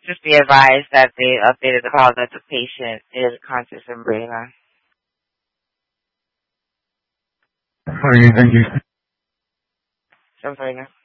Just be advised that they updated the call that the patient is conscious and breathing. Okay, thank you. Something.